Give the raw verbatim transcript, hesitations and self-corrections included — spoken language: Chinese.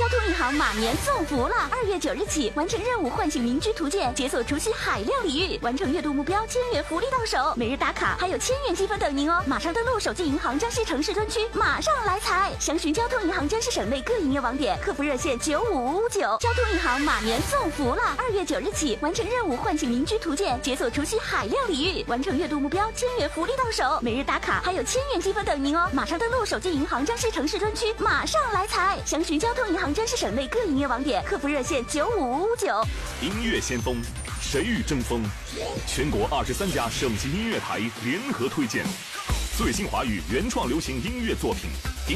通银行马年送福了！二月九日起，完成任务唤醒邻居图鉴，解锁除夕海量礼遇，完成月度目标千元福利到手，每日打卡还有千元积分等您哦！马上登录手机银行江西城市专区，马上来财！详询交通银行江西省内各营业网点，客服热线九五五五九。交通银行马年送福了！二月九日起，完成任务唤醒邻居图鉴，解锁除夕海量礼遇，完成月度目标千元福利到手，每日打卡还有千元积分等您哦！马上登录手机银行江西城市专区，马上来财！详询交通银行江西省内各营业网点，客服热线九五五五九。 音乐先锋，谁与争锋？全国二十三家省级音乐台联合推荐最新华语原创流行音乐作品。